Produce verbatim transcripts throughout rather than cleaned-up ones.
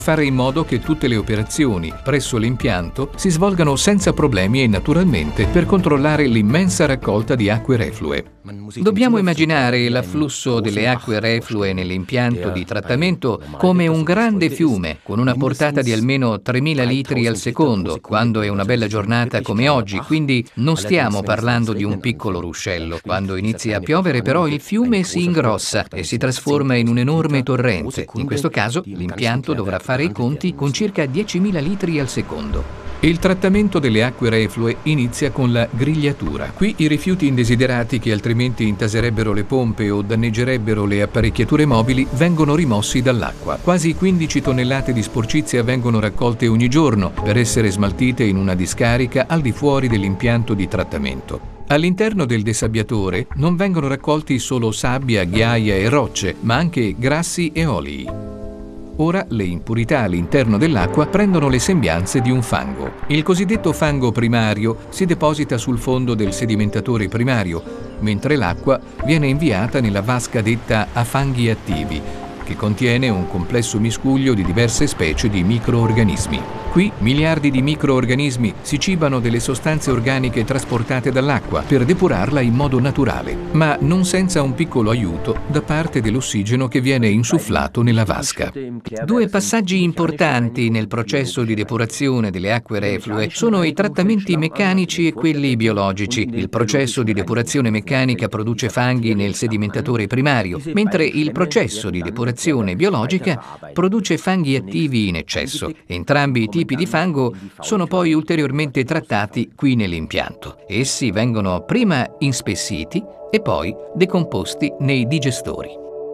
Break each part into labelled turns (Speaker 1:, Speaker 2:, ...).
Speaker 1: fare in modo che tutte le operazioni presso l'impianto si svolgano senza problemi e naturalmente per controllare l'immensa raccolta di acque reflue. Dobbiamo immaginare l'afflusso delle acque reflue nell'impianto di trattamento come un grande fiume con una portata di almeno tremila litri al secondo, quando è una bella giornata come oggi, quindi non stiamo parlando di un piccolo ruscello. Quando inizia a piovere però il fiume si ingrossa e si trasforma in un enorme torrente. In questo caso l'impianto dovrà fare i conti con circa diecimila litri al secondo. Il trattamento delle acque reflue inizia con la grigliatura. Qui i rifiuti indesiderati che altrimenti intaserebbero le pompe o danneggerebbero le apparecchiature mobili vengono rimossi dall'acqua. Quasi quindici tonnellate di sporcizia vengono raccolte ogni giorno per essere smaltite in una discarica al di fuori dell'impianto di trattamento. All'interno del dessabbiatore non vengono raccolti solo sabbia, ghiaia e rocce, ma anche grassi e olii. Ora le impurità all'interno dell'acqua prendono le sembianze di un fango. Il cosiddetto fango primario si deposita sul fondo del sedimentatore primario, mentre l'acqua viene inviata nella vasca detta a fanghi attivi, che contiene un complesso miscuglio di diverse specie di microorganismi. Qui miliardi di microorganismi si cibano delle sostanze organiche trasportate dall'acqua per depurarla in modo naturale, ma non senza un piccolo aiuto da parte dell'ossigeno che viene insufflato nella vasca. Due passaggi importanti nel processo di depurazione delle acque reflue sono i trattamenti meccanici e quelli biologici. Il processo di depurazione meccanica produce fanghi nel sedimentatore primario, mentre il processo di depurazione biologica produce fanghi attivi in eccesso. Entrambi i tipi di fango sono poi ulteriormente trattati qui nell'impianto. Essi vengono prima inspessiti e poi decomposti nei digestori.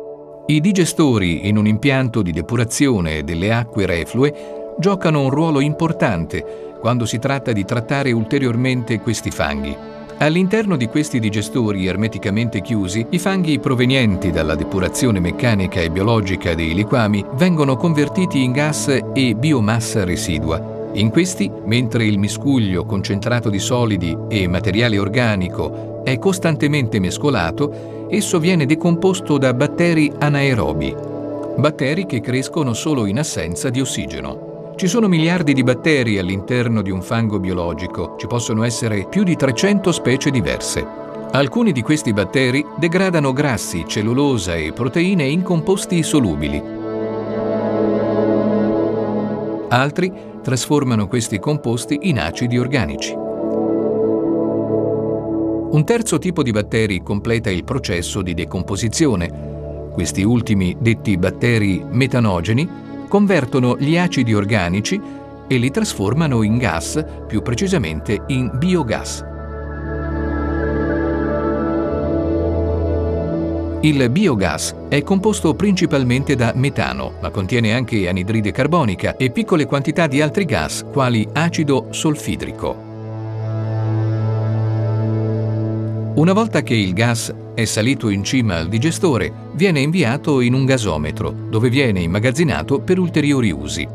Speaker 1: I digestori in un impianto di depurazione delle acque reflue giocano un ruolo importante quando si tratta di trattare ulteriormente questi fanghi. All'interno di questi digestori ermeticamente chiusi, i fanghi provenienti dalla depurazione meccanica e biologica dei liquami vengono convertiti in gas e biomassa residua. In questi, mentre il miscuglio concentrato di solidi e materiale organico è costantemente mescolato, esso viene decomposto da batteri anaerobi, batteri che crescono solo in assenza di ossigeno. Ci sono miliardi di batteri all'interno di un fango biologico, ci possono essere più di trecento specie diverse. Alcuni di questi batteri degradano grassi, cellulosa e proteine in composti solubili. Altri trasformano questi composti in acidi organici. Un terzo tipo di batteri completa il processo di decomposizione. Questi ultimi, detti batteri metanogeni, convertono gli acidi organici e li trasformano in gas, più precisamente in biogas. Il biogas è composto principalmente da metano, ma contiene anche anidride carbonica e piccole quantità di altri gas, quali acido solfidrico. Una volta che il gas è salito in cima al digestore, viene inviato in un gasometro, dove viene immagazzinato per ulteriori usi.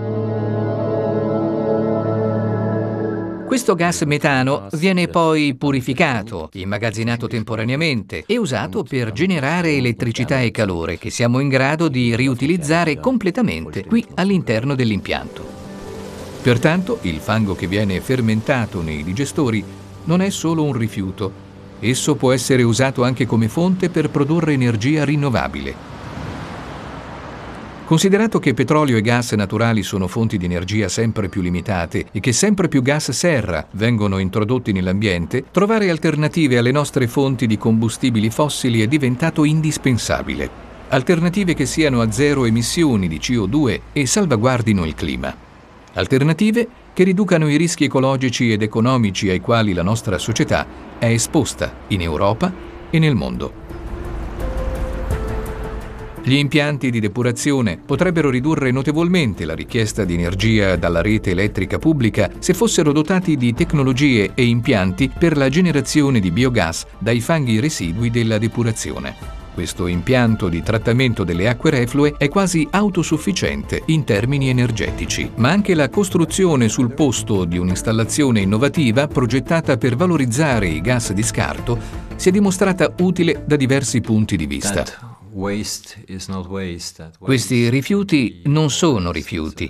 Speaker 1: Questo gas metano viene poi purificato, immagazzinato temporaneamente e usato per generare elettricità e calore che siamo in grado di riutilizzare completamente qui all'interno dell'impianto. Pertanto, il fango che viene fermentato nei digestori non è solo un rifiuto. Esso può essere usato anche come fonte per produrre energia rinnovabile. Considerato che petrolio e gas naturali sono fonti di energia sempre più limitate e che sempre più gas serra vengono introdotti nell'ambiente, trovare alternative alle nostre fonti di combustibili fossili è diventato indispensabile. Alternative che siano a zero emissioni di C O due e salvaguardino il clima. Alternative che riducano i rischi ecologici ed economici ai quali la nostra società è esposta in Europa e nel mondo. Gli impianti di depurazione potrebbero ridurre notevolmente la richiesta di energia dalla rete elettrica pubblica se fossero dotati di tecnologie e impianti per la generazione di biogas dai fanghi residui della depurazione. Questo impianto di trattamento delle acque reflue è quasi autosufficiente in termini energetici, ma anche la costruzione sul posto di un'installazione innovativa progettata per valorizzare i gas di scarto si è dimostrata utile da diversi punti di vista. Questi rifiuti non sono rifiuti,